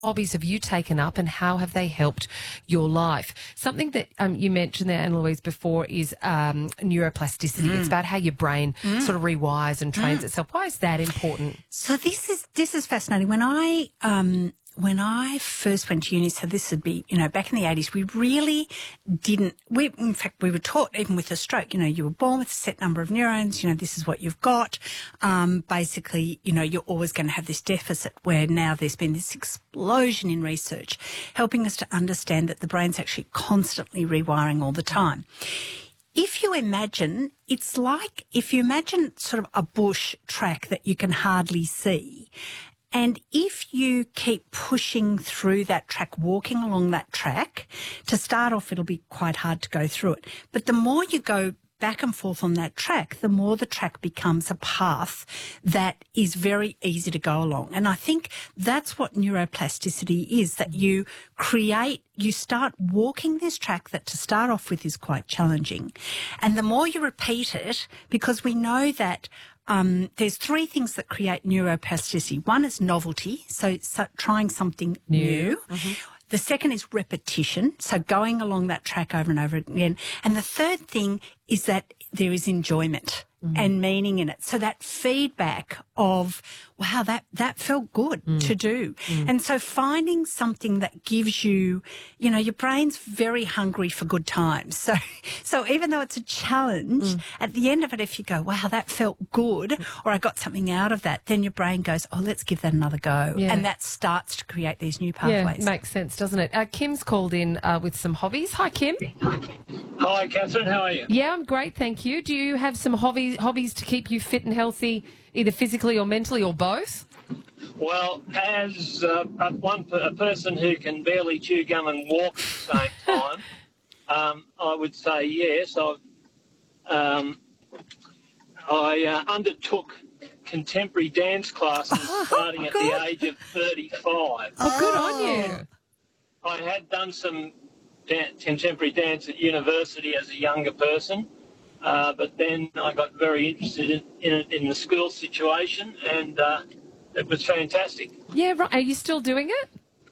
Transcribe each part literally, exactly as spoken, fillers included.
hobbies have you taken up and how have they helped your life? Something that um, you mentioned there, Anne-Louise, before is um, neuroplasticity. Mm. It's about how your brain mm. sort of rewires and trains mm. itself. Why is that important? So this is this is fascinating. When I um, when I first went to uni, so this would be, you know, back in the eighties, we really didn't, we, in fact, we were taught, even with a stroke, you know, you were born with a set number of neurons, you know, this is what you've got. Um, basically, you know, you're always going to have this deficit, where now there's been this explosion in research helping us to understand that the brain's actually constantly rewiring all the time. If you imagine, it's like if you imagine sort of a bush track that you can hardly see, and if you keep pushing through that track, walking along that track, to start off it'll be quite hard to go through it. But the more you go back and forth on that track, the more the track becomes a path that is very easy to go along. And I think that's what neuroplasticity is, that you create, you start walking this track that to start off with is quite challenging. And the more you repeat it, because we know that Um, there's three things that create neuroplasticity. One is novelty, so, so trying something new. new. Mm-hmm. The second is repetition, so going along that track over and over again. And the third thing is that there is enjoyment mm. and meaning in it. So that feedback of, wow, that, that felt good mm. to do. Mm. And so finding something that gives you, you know, your brain's very hungry for good times. So, so even though it's a challenge, mm. at the end of it, if you go, wow, that felt good, or I got something out of that, then your brain goes, oh, let's give that another go. Yeah. And that starts to create these new pathways. Yeah, makes sense, doesn't it? Uh, Kim's called in uh, with some hobbies. Hi, Kim. Hi, Catherine. How are you? Yeah, I'm great, thank you. Do you have some hobbies hobbies to keep you fit and healthy, either physically or mentally, or both? Well, as uh, a, one a person who can barely chew gum and walk at the same time, um, I would say yes. I've, um, I uh, undertook contemporary dance classes oh, starting at good. the age of thirty-five. Oh, good on you. I had done some dan- contemporary dance at university as a younger person, uh, but then I got very interested in, in it in the school situation, and uh, it was fantastic. Yeah, right. Are you still doing it?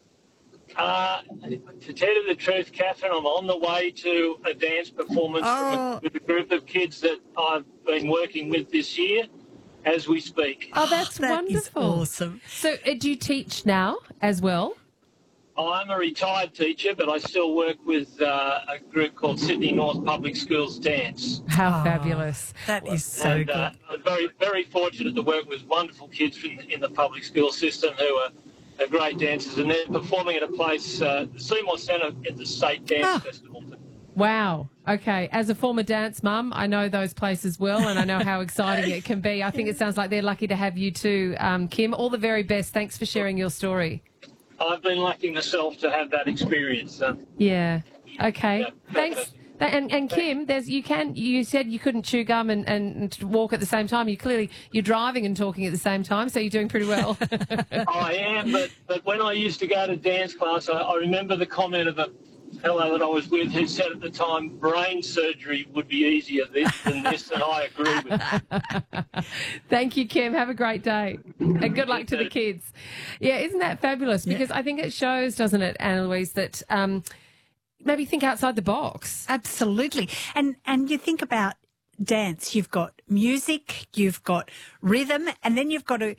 Uh, to tell you the truth, Catherine, I'm on the way to a dance performance oh. with a group of kids that I've been working with this year as we speak. Oh, that's that wonderful. Is awesome. So uh, do you teach now as well? I'm a retired teacher, but I still work with uh, a group called Sydney North Public Schools Dance. How oh, fabulous. That is so and, good. Uh, I'm very, very fortunate to work with wonderful kids in, in the public school system who are, are great dancers, and they're performing at a place, uh, the Seymour Centre, at the State Dance oh. Festival. Wow. Okay. As a former dance mum, I know those places well, and I know how exciting it can be. I think it sounds like they're lucky to have you too, um, Kim. All the very best. Thanks for sharing your story. I've been lucky myself to have that experience. So. Yeah. Okay. Yeah, Thanks. And, and Kim, there's you can you said you couldn't chew gum and, and walk at the same time. You clearly you're driving and talking at the same time, so you're doing pretty well. I am, but but when I used to go to dance class, I, I remember the comment of a fellow that I was with who said at the time brain surgery would be easier this than this, and I agree with that. Thank you, Kim. Have a great day. And good luck to the kids. Yeah, isn't that fabulous? Because yeah. I think it shows, doesn't it, Anne-Louise, that um, maybe think outside the box. Absolutely. And and you think about dance, you've got music, you've got rhythm, and then you've got to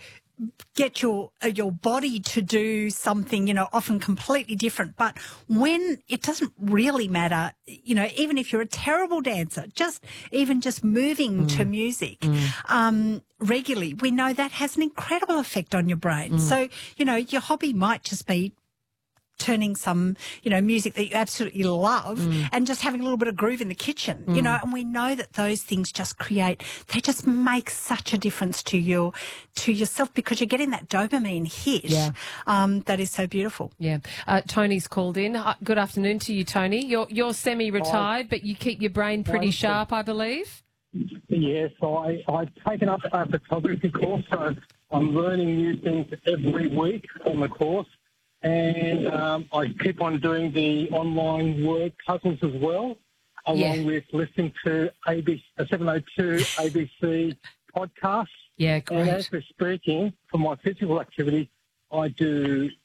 get your uh, your body to do something, you know, often completely different. But when it doesn't really matter, you know, even if you're a terrible dancer, just even just moving mm. to music mm. um, regularly, we know that has an incredible effect on your brain. Mm. So, you know, your hobby might just be turning some, you know, music that you absolutely love mm. and just having a little bit of groove in the kitchen, mm. you know, and we know that those things just create, they just make such a difference to your, to yourself, because you're getting that dopamine hit yeah. um, that is so beautiful. Yeah. Uh, Tony's called in. Uh, good afternoon to you, Tony. You're, you're semi-retired, but you keep your brain pretty sharp, I believe. Yes, I, I've taken up a photography course, so I'm learning new things every week on the course. And um, I keep on doing the online word puzzles as well, along yeah. with listening to A B C, seven oh two A B C podcasts. Yeah, great. And as we're speaking, for my physical activity, I do